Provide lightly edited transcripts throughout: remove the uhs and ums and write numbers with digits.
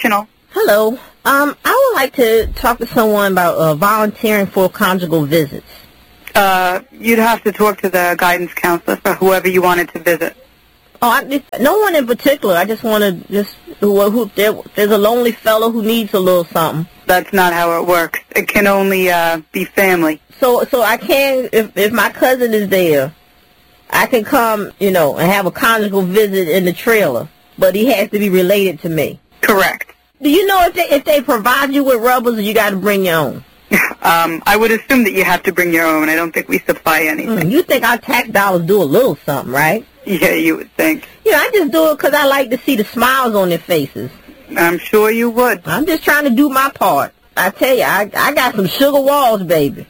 Correctional. Hello. I would like to talk to someone about volunteering for conjugal visits. You'd have to talk to the guidance counselor for whoever you wanted to visit. Oh, no one in particular. I just want to there's a lonely fellow who needs a little something. That's not how it works. It can only be family. So I can, if my cousin is there, I can come, and have a conjugal visit in the trailer, but he has to be related to me. Correct. Do you know if they provide you with rubbers, or you got to bring your own? I would assume that you have to bring your own. I don't think we supply anything. You think our tax dollars do a little something, right? Yeah, you would think. I just do it because I like to see the smiles on their faces. I'm sure you would. I'm just trying to do my part. I tell you, I got some sugar walls, baby.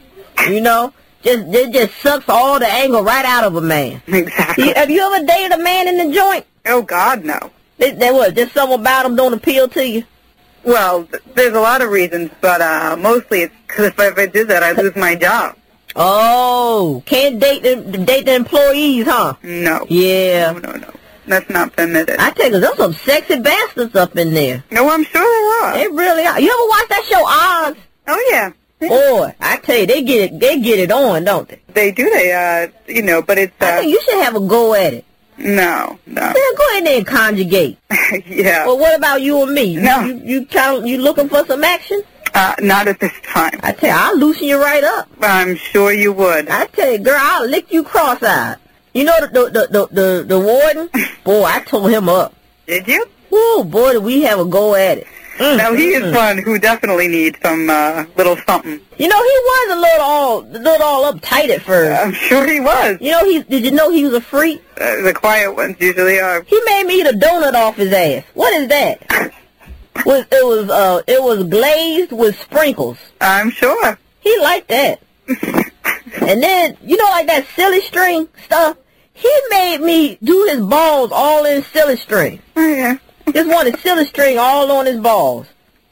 It just sucks all the anger right out of a man. Exactly. Have you ever dated a man in the joint? Oh, God, no. Just something about him don't appeal to you? Well, there's a lot of reasons, but mostly it's because if I did that, I'd lose my job. Oh, can't date the employees, huh? No. Yeah. No. That's not permitted. I tell you, there's some sexy bastards up in there. No, I'm sure there are. They really are. You ever watch that show Oz? Oh, yeah. Boy, I tell you, they get it on, don't they? They do, but it's... I think you should have a go at it. No. Yeah, go ahead and conjugate. Yeah. Well, what about you and me? No. You looking for some action? Not at this time. I tell you, I'll loosen you right up. I'm sure you would. I tell you, girl, I'll lick you cross-eyed. You know the warden? Boy, I tore him up. Did you? Woo, boy, did we have a go at it. Now, he is one who definitely needs some little something. He was a little all uptight at first. I'm sure he was. Did you know he was a freak? The quiet ones usually are. He made me eat a donut off his ass. What is that? It was glazed with sprinkles. I'm sure. He liked that. And then, like that silly string stuff, he made me do his balls all in silly string. Oh, yeah. Just wanted silly string all on his balls.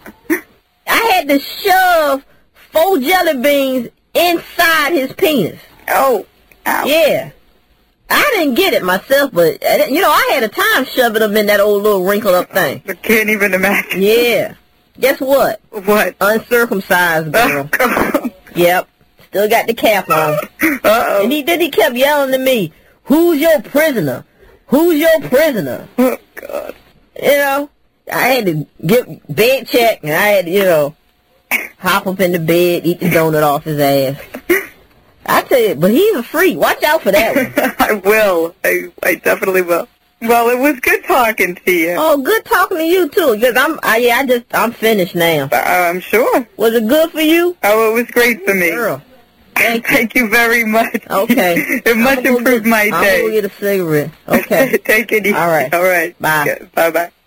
I had to shove 4 jelly beans inside his penis. Oh. Ow. Yeah. I didn't get it myself, but, I had a time shoving them in that old little wrinkled up thing. I can't even imagine. Yeah. Guess what? What? Uncircumcised girl. Yep. Still got the cap on. Uh-oh. And he kept yelling to me, "Who's your prisoner? Who's your prisoner?" Oh, God. I had to get bed check, and I had to, hop up in the bed, eat the donut off his ass. I tell you, but he's a freak. Watch out for that one. I will. I definitely will. Well, it was good talking to you. Oh, good talking to you too. Because I'm finished now. I'm sure. Was it good for you? Oh, it was great for me. Girl, thank you very much. Okay. It much improved my day. I'm gonna go get a cigarette. Okay. Take it easy. All right. All right. Bye. Okay. Bye-bye.